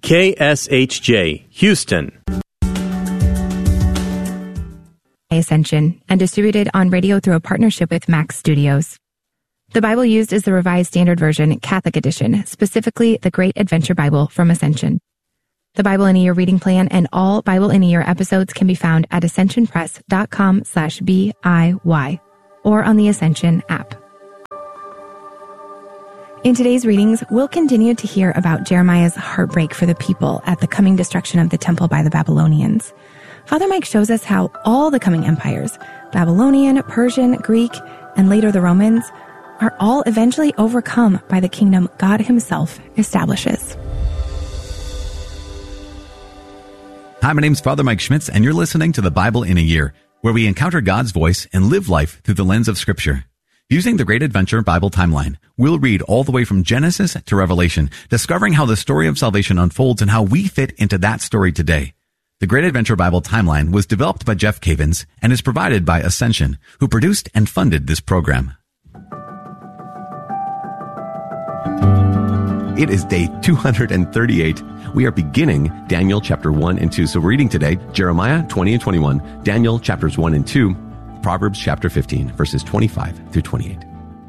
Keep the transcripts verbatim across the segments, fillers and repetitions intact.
K S H J, Houston. Ascension, and distributed on radio through a partnership with Max Studios. The Bible used is the Revised Standard Version, Catholic Edition, specifically the Great Adventure Bible from Ascension. The Bible in a Year reading plan and all Bible in a Year episodes can be found at ascensionpress.com slash B-I-Y or on the Ascension app. In today's readings, we'll continue to hear about Jeremiah's heartbreak for the people at the coming destruction of the temple by the Babylonians. Father Mike shows us how all the coming empires, Babylonian, Persian, Greek, and later the Romans, are all eventually overcome by the kingdom God himself establishes. Hi, my name's Father Mike Schmitz, and you're listening to the Bible in a Year, where we encounter God's voice and live life through the lens of Scripture. Using the Great Adventure Bible timeline, we'll read all the way from Genesis to Revelation, discovering how the story of salvation unfolds and how we fit into that story today. The Great Adventure Bible timeline was developed by Jeff Cavins and is provided by Ascension, who produced and funded this program. It is day two hundred thirty-eight. We are beginning Daniel chapter one and two. So we're reading today Jeremiah twenty and twenty-one, Daniel chapters one and two, Proverbs chapter fifteen, verses twenty-five through twenty-eight.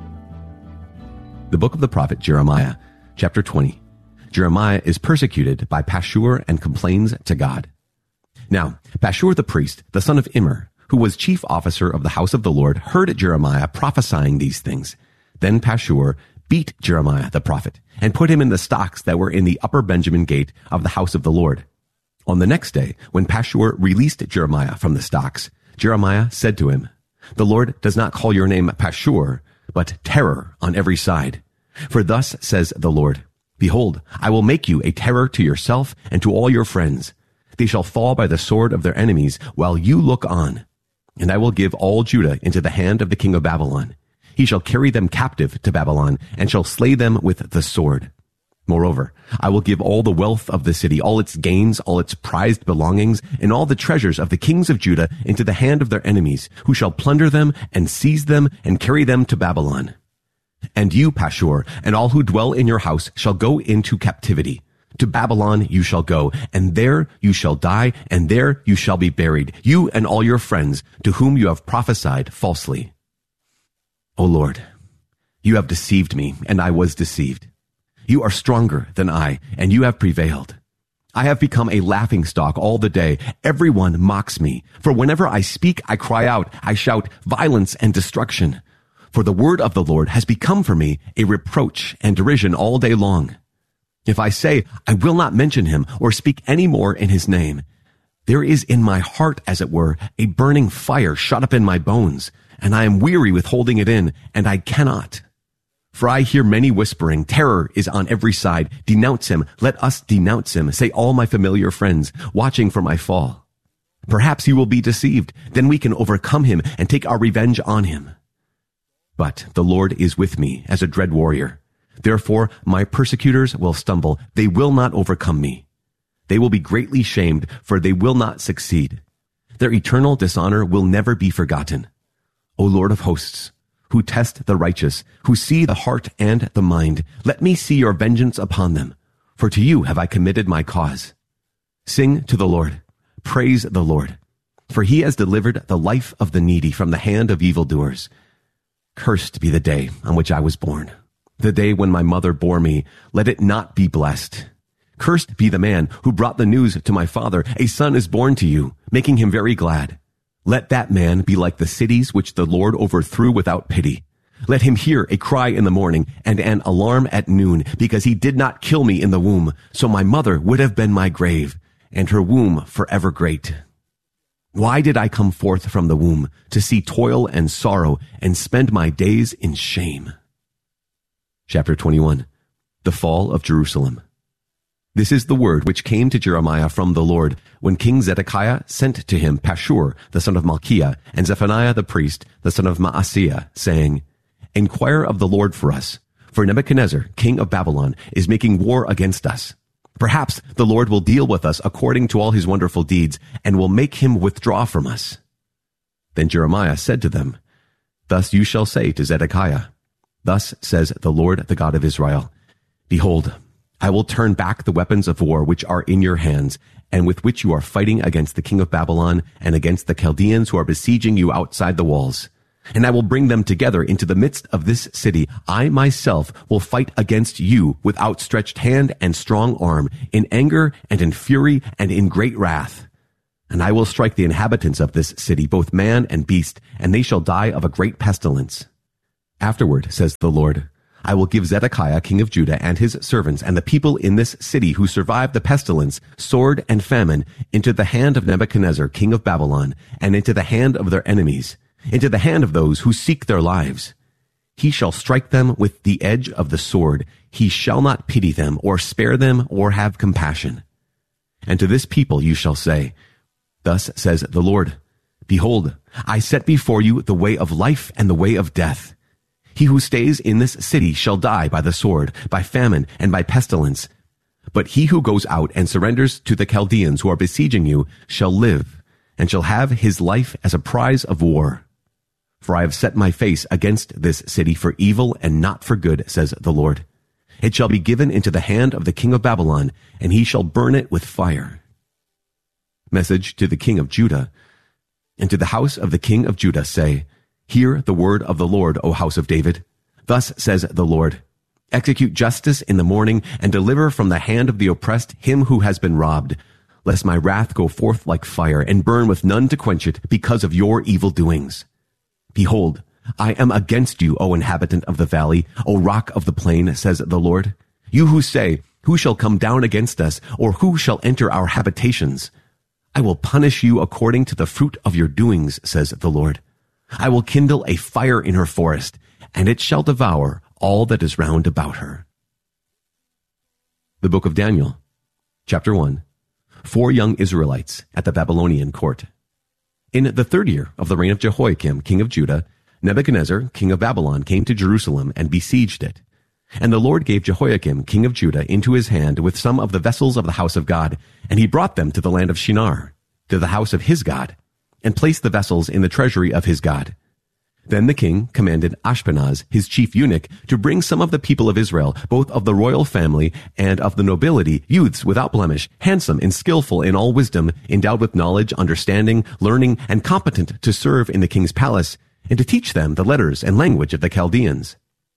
The book of the prophet Jeremiah, chapter twenty. Jeremiah is persecuted by Pashur and complains to God. Now, Pashur the priest, the son of Immer, who was chief officer of the house of the Lord, heard Jeremiah prophesying these things. Then Pashur beat Jeremiah the prophet and put him in the stocks that were in the upper Benjamin gate of the house of the Lord. On the next day, when Pashur released Jeremiah from the stocks, Jeremiah said to him, "The Lord does not call your name Pashur, but terror on every side. For thus says the Lord, behold, I will make you a terror to yourself and to all your friends. They shall fall by the sword of their enemies while you look on. And I will give all Judah into the hand of the king of Babylon. He shall carry them captive to Babylon and shall slay them with the sword. Moreover, I will give all the wealth of the city, all its gains, all its prized belongings, and all the treasures of the kings of Judah into the hand of their enemies, who shall plunder them and seize them and carry them to Babylon. And you, Pashur, and all who dwell in your house shall go into captivity. To Babylon you shall go, and there you shall die, and there you shall be buried, you and all your friends, to whom you have prophesied falsely. O Lord, you have deceived me, and I was deceived. You are stronger than I, and you have prevailed. I have become a laughingstock all the day. Everyone mocks me. For whenever I speak, I cry out, I shout violence and destruction. For the word of the Lord has become for me a reproach and derision all day long. If I say, I will not mention him or speak any more in his name, there is in my heart, as it were, a burning fire shut up in my bones, and I am weary with holding it in, and I cannot. For I hear many whispering, terror is on every side. Denounce him, let us denounce him, say all my familiar friends, watching for my fall. Perhaps he will be deceived, then we can overcome him and take our revenge on him. But the Lord is with me as a dread warrior. Therefore, my persecutors will stumble. They will not overcome me. They will be greatly shamed, for they will not succeed. Their eternal dishonor will never be forgotten. O Lord of hosts, who test the righteous, who see the heart and the mind, let me see your vengeance upon them, for to you have I committed my cause. Sing to the Lord, praise the Lord, for he has delivered the life of the needy from the hand of evildoers. Cursed be the day on which I was born. The day when my mother bore me, let it not be blessed. Cursed be the man who brought the news to my father, a son is born to you, making him very glad. Let that man be like the cities which the Lord overthrew without pity. Let him hear a cry in the morning and an alarm at noon, because he did not kill me in the womb, so my mother would have been my grave, and her womb forever great. Why did I come forth from the womb to see toil and sorrow and spend my days in shame? Chapter twenty-one. The Fall of Jerusalem. This is the word which came to Jeremiah from the Lord when King Zedekiah sent to him Pashur, the son of Malchiah, and Zephaniah the priest, the son of Maaseiah, saying, Inquire of the Lord for us, for Nebuchadnezzar, king of Babylon, is making war against us. Perhaps the Lord will deal with us according to all his wonderful deeds, and will make him withdraw from us. Then Jeremiah said to them, Thus you shall say to Zedekiah, Thus says the Lord, the God of Israel, Behold, I will turn back the weapons of war which are in your hands, and with which you are fighting against the king of Babylon and against the Chaldeans who are besieging you outside the walls. And I will bring them together into the midst of this city. I myself will fight against you with outstretched hand and strong arm, in anger and in fury and in great wrath. And I will strike the inhabitants of this city, both man and beast, and they shall die of a great pestilence. Afterward, says the Lord, I will give Zedekiah king of Judah and his servants and the people in this city who survived the pestilence, sword, and famine into the hand of Nebuchadnezzar king of Babylon, and into the hand of their enemies, into the hand of those who seek their lives. He shall strike them with the edge of the sword. He shall not pity them, or spare them, or have compassion. And to this people you shall say, Thus says the Lord, Behold, I set before you the way of life and the way of death. He who stays in this city shall die by the sword, by famine, and by pestilence. But he who goes out and surrenders to the Chaldeans who are besieging you shall live, and shall have his life as a prize of war. For I have set my face against this city for evil and not for good, says the Lord. It shall be given into the hand of the king of Babylon, and he shall burn it with fire. Message to the king of Judah. And to the house of the king of Judah say, Hear the word of the Lord, O house of David. Thus says the Lord, Execute justice in the morning, and deliver from the hand of the oppressed him who has been robbed, lest my wrath go forth like fire, and burn with none to quench it, because of your evil doings. Behold, I am against you, O inhabitant of the valley, O rock of the plain, says the Lord. You who say, Who shall come down against us, or who shall enter our habitations? I will punish you according to the fruit of your doings, says the Lord. I will kindle a fire in her forest, and it shall devour all that is round about her. The Book of Daniel, Chapter one. Four young Israelites at the Babylonian court. In the third year of the reign of Jehoiakim, king of Judah, Nebuchadnezzar, king of Babylon, came to Jerusalem and besieged it. And the Lord gave Jehoiakim, king of Judah, into his hand with some of the vessels of the house of God, and he brought them to the land of Shinar, to the house of his God, and placed the vessels in the treasury of his God. Then the king commanded Ashpenaz, his chief eunuch, to bring some of the people of Israel, both of the royal family and of the nobility, youths without blemish, handsome and skillful in all wisdom, endowed with knowledge, understanding, learning, and competent to serve in the king's palace, and to teach them the letters and language of the Chaldeans.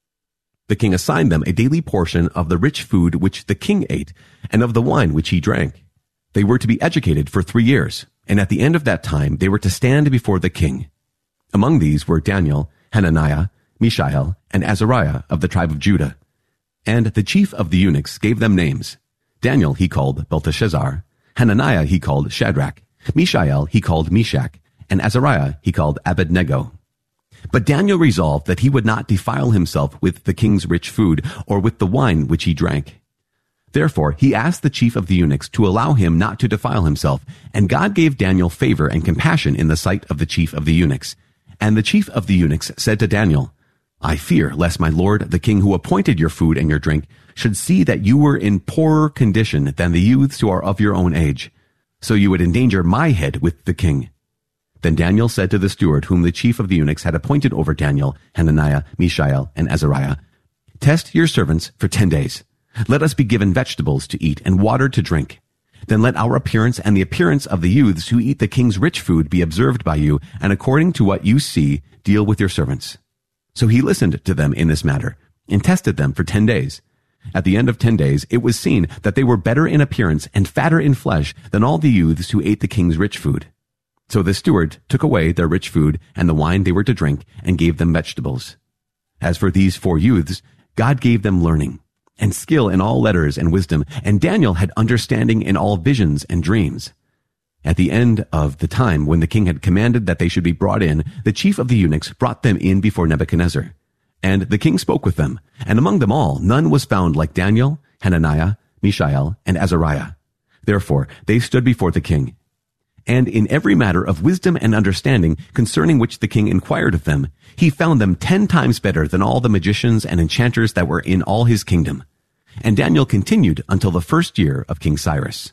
The king assigned them a daily portion of the rich food which the king ate, and of the wine which he drank. They were to be educated for three years, and at the end of that time they were to stand before the king. Among these were Daniel, Hananiah, Mishael, and Azariah of the tribe of Judah. And the chief of the eunuchs gave them names. Daniel he called Belteshazzar, Hananiah he called Shadrach, Mishael he called Meshach, and Azariah he called Abednego. But Daniel resolved that he would not defile himself with the king's rich food, or with the wine which he drank. Therefore he asked the chief of the eunuchs to allow him not to defile himself, and God gave Daniel favor and compassion in the sight of the chief of the eunuchs. And the chief of the eunuchs said to Daniel, I fear lest my lord the king who appointed your food and your drink should see that you were in poorer condition than the youths who are of your own age, so you would endanger my head with the king. Then Daniel said to the steward whom the chief of the eunuchs had appointed over Daniel, Hananiah, Mishael, and Azariah, Test your servants for ten days. Let us be given vegetables to eat and water to drink. Then let our appearance and the appearance of the youths who eat the king's rich food be observed by you, and according to what you see, deal with your servants. So he listened to them in this matter, and tested them for ten days. At the end of ten days, it was seen that they were better in appearance and fatter in flesh than all the youths who ate the king's rich food. So the steward took away their rich food and the wine they were to drink, and gave them vegetables. As for these four youths, God gave them learning, and skill in all letters and wisdom, and Daniel had understanding in all visions and dreams. At the end of the time when the king had commanded that they should be brought in, the chief of the eunuchs brought them in before Nebuchadnezzar. And the king spoke with them, and among them all none was found like Daniel, Hananiah, Mishael, and Azariah. Therefore they stood before the king. And in every matter of wisdom and understanding concerning which the king inquired of them, he found them ten times better than all the magicians and enchanters that were in all his kingdom. And Daniel continued until the first year of King Cyrus.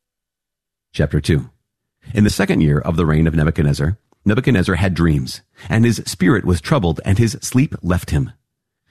Chapter two. In the second year of the reign of Nebuchadnezzar, Nebuchadnezzar had dreams, and his spirit was troubled, and his sleep left him.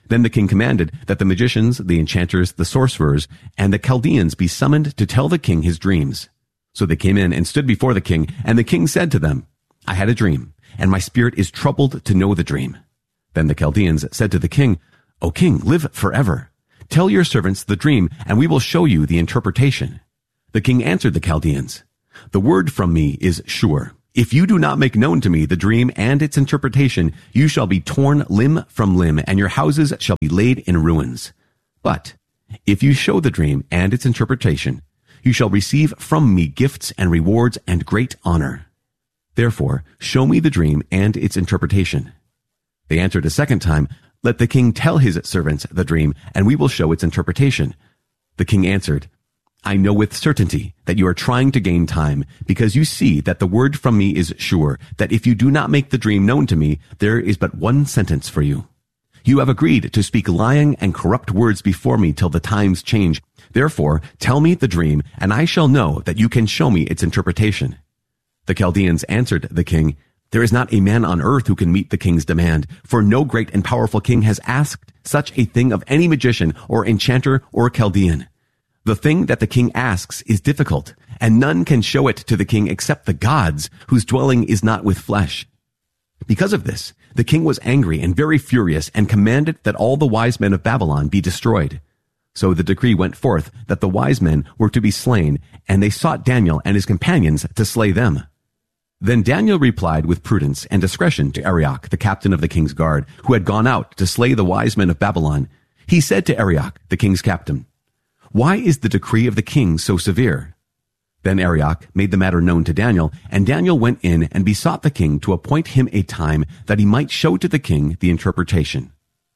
Then the king commanded that the magicians, the enchanters, the sorcerers, and the Chaldeans be summoned to tell the king his dreams. So they came in and stood before the king, and the king said to them, I had a dream, and my spirit is troubled to know the dream. Then the Chaldeans said to the king, O king, live forever. Tell your servants the dream, and we will show you the interpretation. The king answered the Chaldeans, The word from me is sure. If you do not make known to me the dream and its interpretation, you shall be torn limb from limb, and your houses shall be laid in ruins. But if you show the dream and its interpretation, you shall receive from me gifts and rewards and great honor. Therefore, show me the dream and its interpretation. They answered a second time, Let the king tell his servants the dream, and we will show its interpretation. The king answered, I know with certainty that you are trying to gain time, because you see that the word from me is sure, that if you do not make the dream known to me, there is but one sentence for you. You have agreed to speak lying and corrupt words before me till the times change. Therefore, tell me the dream, and I shall know that you can show me its interpretation. The Chaldeans answered the king, There is not a man on earth who can meet the king's demand, for no great and powerful king has asked such a thing of any magician or enchanter or Chaldean. The thing that the king asks is difficult, and none can show it to the king except the gods, whose dwelling is not with flesh. Because of this, the king was angry and very furious, and commanded that all the wise men of Babylon be destroyed. So the decree went forth that the wise men were to be slain, and they sought Daniel and his companions to slay them. Then Daniel replied with prudence and discretion to Arioch, the captain of the king's guard, who had gone out to slay the wise men of Babylon. He said to Arioch, the king's captain, Why is the decree of the king so severe? Then Arioch made the matter known to Daniel, and Daniel went in and besought the king to appoint him a time that he might show to the king the interpretation.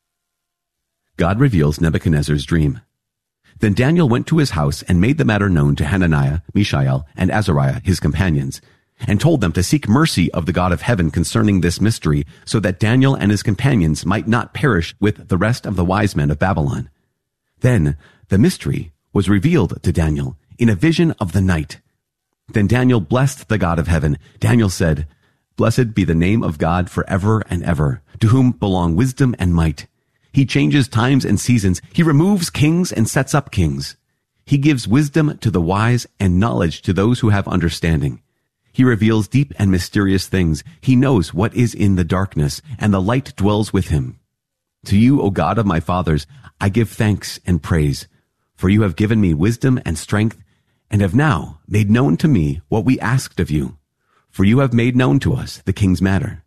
God reveals Nebuchadnezzar's dream. Then Daniel went to his house and made the matter known to Hananiah, Mishael, and Azariah, his companions, and told them to seek mercy of the God of heaven concerning this mystery, so that Daniel and his companions might not perish with the rest of the wise men of Babylon. Then the mystery was revealed to Daniel in a vision of the night. Then Daniel blessed the God of heaven. Daniel said, Blessed be the name of God forever and ever, to whom belong wisdom and might. He changes times and seasons. He removes kings and sets up kings. He gives wisdom to the wise and knowledge to those who have understanding. He reveals deep and mysterious things. He knows what is in the darkness, and the light dwells with him. To you, O God of my fathers, I give thanks and praise, for you have given me wisdom and strength, and have now made known to me what we asked of you, for you have made known to us the king's matter.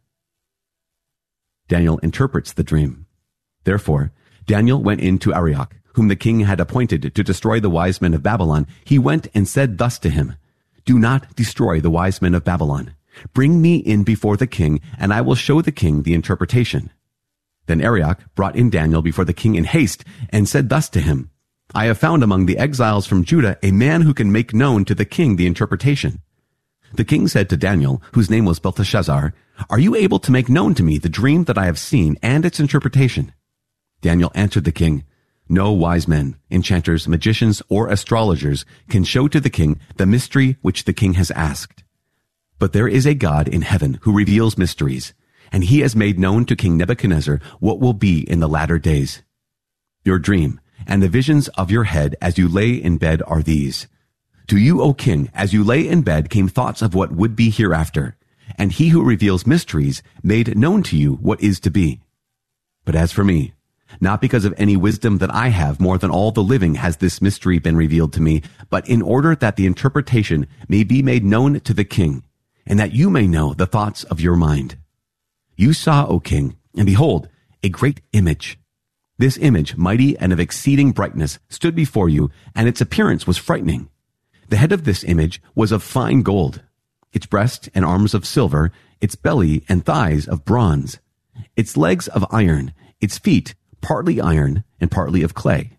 Daniel interprets the dream. Therefore, Daniel went in to Arioch, whom the king had appointed to destroy the wise men of Babylon. He went and said thus to him, Do not destroy the wise men of Babylon. Bring me in before the king, and I will show the king the interpretation. Then Arioch brought in Daniel before the king in haste, and said thus to him, I have found among the exiles from Judah a man who can make known to the king the interpretation. The king said to Daniel, whose name was Belteshazzar, Are you able to make known to me the dream that I have seen and its interpretation? Daniel answered the king, No wise men, enchanters, magicians, or astrologers can show to the king the mystery which the king has asked. But there is a God in heaven who reveals mysteries, and he has made known to King Nebuchadnezzar what will be in the latter days. Your dream and the visions of your head as you lay in bed are these. To you, O king, as you lay in bed came thoughts of what would be hereafter, and he who reveals mysteries made known to you what is to be. But as for me, not because of any wisdom that I have more than all the living has this mystery been revealed to me, but in order that the interpretation may be made known to the king, and that you may know the thoughts of your mind. You saw, O king, and behold, a great image. This image, mighty and of exceeding brightness, stood before you, and its appearance was frightening. The head of this image was of fine gold, its breast and arms of silver, its belly and thighs of bronze, its legs of iron, its feet partly iron and partly of clay.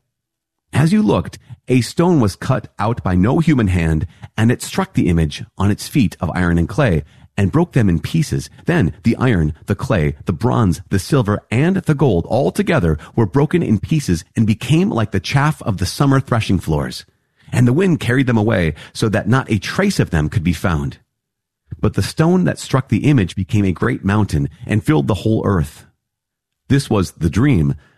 As you looked, a stone was cut out by no human hand, and it struck the image on its feet of iron and clay, and broke them in pieces. Then the iron, the clay, the bronze, the silver, and the gold all together were broken in pieces and became like the chaff of the summer threshing floors. And the wind carried them away, so that not a trace of them could be found. But the stone that struck the image became a great mountain and filled the whole earth. This was the dream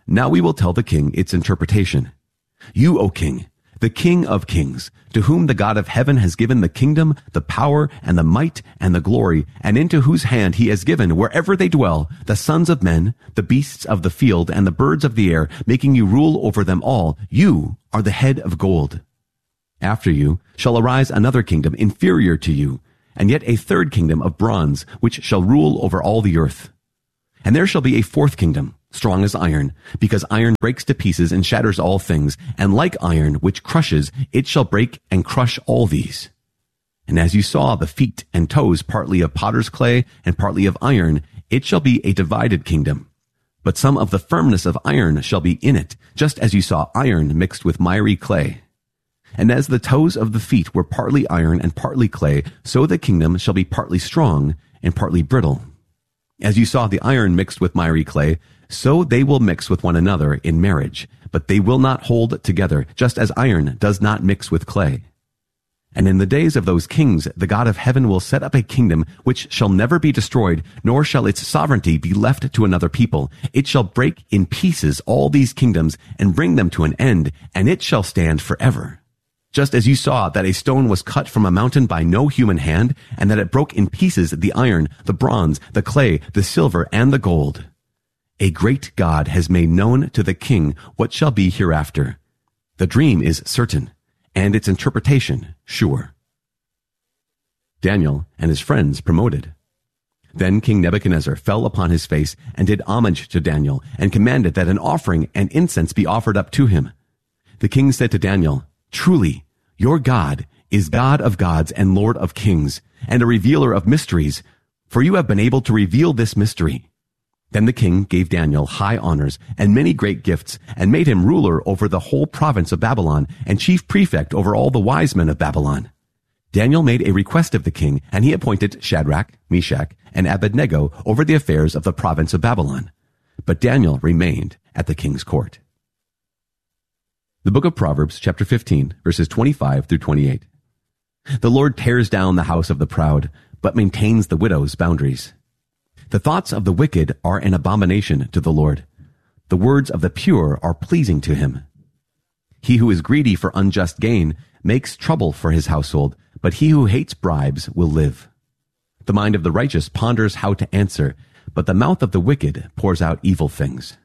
Now we will tell the king its interpretation. You, O king, the King of kings, to whom the God of heaven has given the kingdom, the power, and the might, and the glory, and into whose hand he has given, wherever they dwell, the sons of men, the beasts of the field, and the birds of the air, making you rule over them all. You are the head of gold. After you shall arise another kingdom inferior to you, and yet a third kingdom of bronze, which shall rule over all the earth. And there shall be a fourth kingdom, strong as iron, because iron breaks to pieces and shatters all things, and like iron, which crushes, it shall break and crush all these. And as you saw the feet and toes partly of potter's clay and partly of iron, it shall be a divided kingdom. But some of the firmness of iron shall be in it, just as you saw iron mixed with miry clay. And as the toes of the feet were partly iron and partly clay, so the kingdom shall be partly strong and partly brittle. As you saw the iron mixed with miry clay, so they will mix with one another in marriage, but they will not hold together, just as iron does not mix with clay. And in the days of those kings, the God of heaven will set up a kingdom which shall never be destroyed, nor shall its sovereignty be left to another people. It shall break in pieces all these kingdoms and bring them to an end, and it shall stand forever. Just as you saw that a stone was cut from a mountain by no human hand, and that it broke in pieces the iron, the bronze, the clay, the silver, and the gold. A great God has made known to the king what shall be hereafter. The dream is certain, and its interpretation sure. Daniel and his friends promoted. Then King Nebuchadnezzar fell upon his face and did homage to Daniel, and commanded that an offering and incense be offered up to him. The king said to Daniel, Truly, your God is God of gods and Lord of kings, and a revealer of mysteries, for you have been able to reveal this mystery. Then the king gave Daniel high honors and many great gifts, and made him ruler over the whole province of Babylon, and chief prefect over all the wise men of Babylon. Daniel made a request of the king, and he appointed Shadrach, Meshach, and Abednego over the affairs of the province of Babylon. But Daniel remained at the king's court. The book of Proverbs, chapter fifteen, verses twenty-five through twenty-eight. The Lord tears down the house of the proud, but maintains the widow's boundaries. The thoughts of the wicked are an abomination to the Lord. The words of the pure are pleasing to him. He who is greedy for unjust gain makes trouble for his household, but he who hates bribes will live. The mind of the righteous ponders how to answer, but the mouth of the wicked pours out evil things.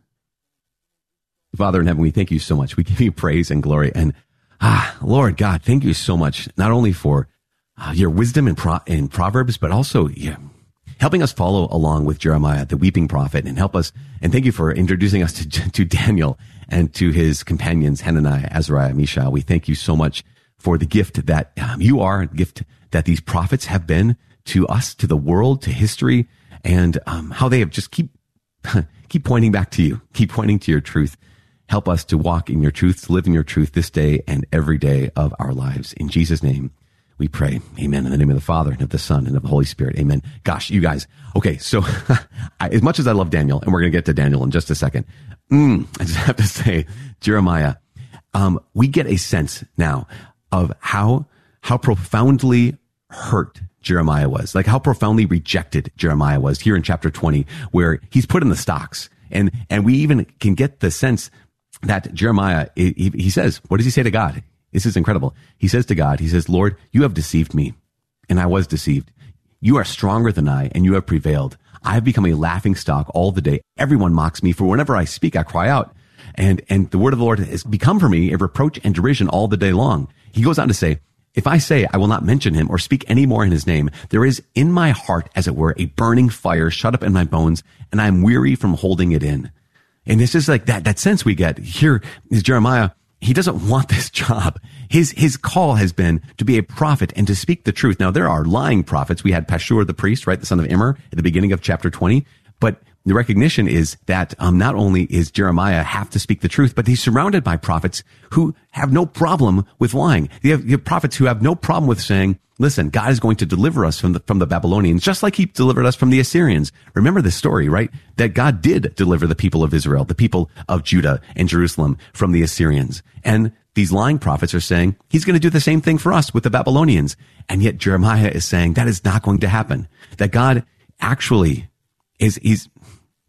Father in heaven, we thank you so much. We give you praise and glory. And, ah, Lord God, thank you so much, not only for uh, your wisdom in, Pro- in Proverbs, but also yeah, helping us follow along with Jeremiah, the weeping prophet, and help us. And thank you for introducing us to, to Daniel and to his companions, Hananiah, Azariah, Mishael. We thank you so much for the gift that um, you are, the gift that these prophets have been to us, to the world, to history, and um, how they have just keep keep pointing back to you, keep pointing to your truth. Help us to walk in your truth, to live in your truth this day and every day of our lives. In Jesus' name, we pray. Amen. In the name of the Father, and of the Son, and of the Holy Spirit. Amen. Gosh, you guys. Okay, so I, as much as I love Daniel, and we're going to get to Daniel in just a second, mm, I just have to say, Jeremiah, um, we get a sense now of how how profoundly hurt Jeremiah was, like how profoundly rejected Jeremiah was here in chapter twenty, where he's put in the stocks. And and we even can get the sense that Jeremiah, he, he says, what does he say to God? This is incredible. He says to God, he says, Lord, you have deceived me, and I was deceived. You are stronger than I, and you have prevailed. I have become a laughing stock all the day. Everyone mocks me, for whenever I speak, I cry out. And, and the word of the Lord has become for me a reproach and derision all the day long. He goes on to say, if I say I will not mention him or speak any more in his name, there is in my heart, as it were, a burning fire shut up in my bones, and I am weary from holding it in. And it's just like that, that sense we get here is Jeremiah. He doesn't want this job. His, his call has been to be a prophet and to speak the truth. Now, there are lying prophets. We had Pashur the priest, right? The son of Immer at the beginning of chapter twenty. But the recognition is that um, not only is Jeremiah have to speak the truth, but he's surrounded by prophets who have no problem with lying. You have, you have prophets who have no problem with saying, listen, God is going to deliver us from the, from the Babylonians, just like he delivered us from the Assyrians. Remember this story, right? That God did deliver the people of Israel, the people of Judah and Jerusalem from the Assyrians. And these lying prophets are saying he's going to do the same thing for us with the Babylonians. And yet Jeremiah is saying that is not going to happen. That God actually is, he's,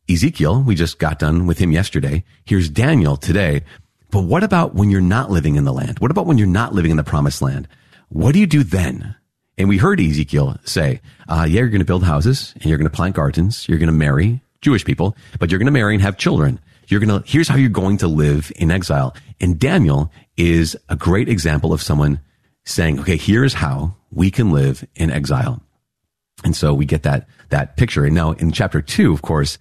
Ezekiel, we just got done with him yesterday. Here's Daniel today. But what about when you're not living in the land? What about when you're not living in the promised land? What do you do then? And we heard Ezekiel say, uh, yeah, you're going to build houses and you're going to plant gardens. You're going to marry Jewish people, but you're going to marry and have children. You're going to, here's how you're going to live in exile. And Daniel is a great example of someone saying, okay, here's how we can live in exile. And so we get that, that picture. And now in chapter two, of course,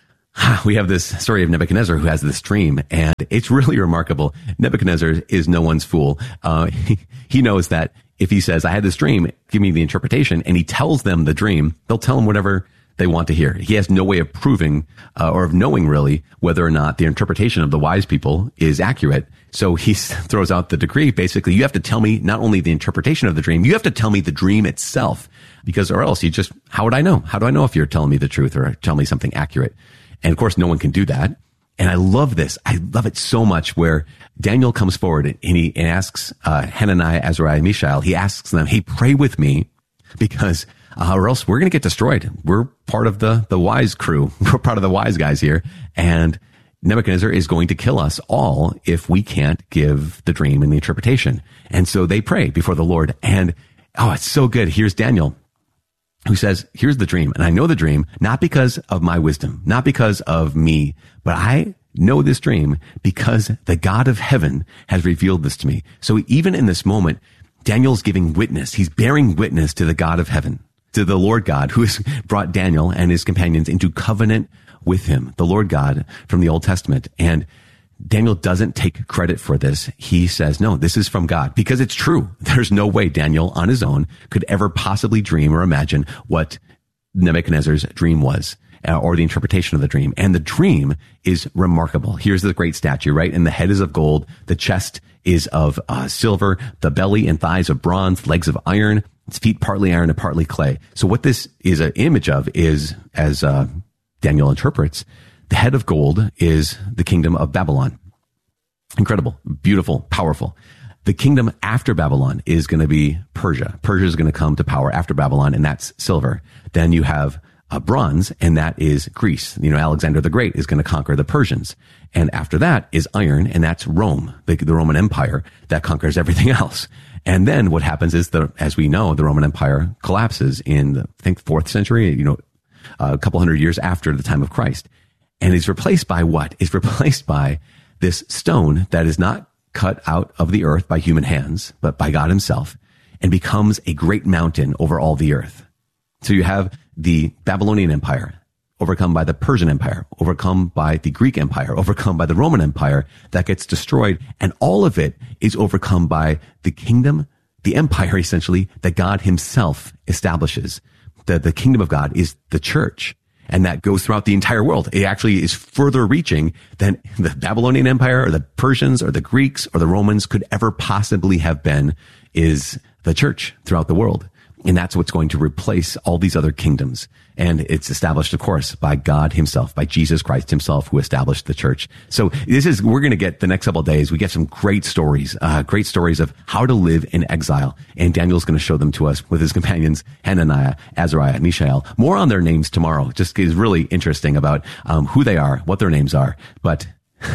we have this story of Nebuchadnezzar who has this dream, and it's really remarkable. Nebuchadnezzar is no one's fool. Uh, he, he knows that if he says, I had this dream, give me the interpretation, and he tells them the dream, they'll tell him whatever they want to hear. He has no way of proving uh, or of knowing really whether or not the interpretation of the wise people is accurate. So he throws out the decree. Basically, you have to tell me not only the interpretation of the dream, you have to tell me the dream itself, because or else you just, how would I know? How do I know if you're telling me the truth or tell me something accurate? And of course, no one can do that. And I love this. I love it so much where Daniel comes forward and he and asks uh, Hananiah, Azariah, Mishael, he asks them, hey, pray with me because uh, or else we're going to get destroyed. We're part of the, the wise crew. We're part of the wise guys here. And Nebuchadnezzar is going to kill us all if we can't give the dream and the interpretation. And so they pray before the Lord. And oh, it's so good. Here's Daniel, who says, here's the dream. And I know the dream, not because of my wisdom, not because of me, but I know this dream because the God of heaven has revealed this to me. So even in this moment, Daniel's giving witness. He's bearing witness to the God of heaven, to the Lord God who has brought Daniel and his companions into covenant with him, the Lord God from the Old Testament. And Daniel doesn't take credit for this. He says, no, this is from God because it's true. There's no way Daniel on his own could ever possibly dream or imagine what Nebuchadnezzar's dream was uh, or the interpretation of the dream. And the dream is remarkable. Here's the great statue, right? And the head is of gold. The chest is of uh, silver, the belly and thighs of bronze, legs of iron, its feet partly iron and partly clay. So what this is an image of is, as uh, Daniel interprets, the head of gold is the kingdom of Babylon. Incredible, beautiful, powerful. The kingdom after Babylon is going to be Persia. Persia is going to come to power after Babylon, and that's silver. Then you have uh, bronze, and that is Greece. You know, Alexander the Great is going to conquer the Persians. And after that is iron, and that's Rome, the, the Roman Empire that conquers everything else. And then what happens is, the, as we know, the Roman Empire collapses in, the, I think, fourth century, you know, uh, a couple hundred years after the time of Christ. And is replaced by what? Is replaced by this stone that is not cut out of the earth by human hands, but by God himself, and becomes a great mountain over all the earth. So you have the Babylonian Empire overcome by the Persian Empire, overcome by the Greek Empire, overcome by the Roman Empire that gets destroyed. And all of it is overcome by the kingdom, the empire essentially that God himself establishes. The, the kingdom of God is the church. And that goes throughout the entire world. It actually is further reaching than the Babylonian Empire or the Persians or the Greeks or the Romans could ever possibly have been, is the church throughout the world. And that's what's going to replace all these other kingdoms. And it's established, of course, by God himself, by Jesus Christ himself, who established the church. So this is, we're going to get the next couple of days. We get some great stories, uh, great stories of how to live in exile. And Daniel's going to show them to us with his companions, Hananiah, Azariah, Mishael. More on their names tomorrow. Just is really interesting about, um, who they are, what their names are. But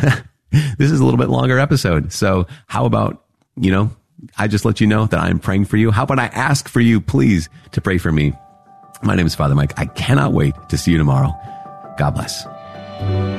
this is a little bit longer episode. So how about, you know, I just let you know that I'm praying for you. How about I ask for you, please, to pray for me? My name is Father Mike. I cannot wait to see you tomorrow. God bless.